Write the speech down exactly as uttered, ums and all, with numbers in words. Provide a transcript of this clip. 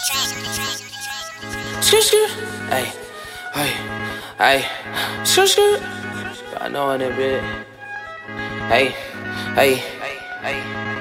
Skr skr. Hey, hey, hey. Skr skr. I know in it, bit. Hey, hey, hey, hey.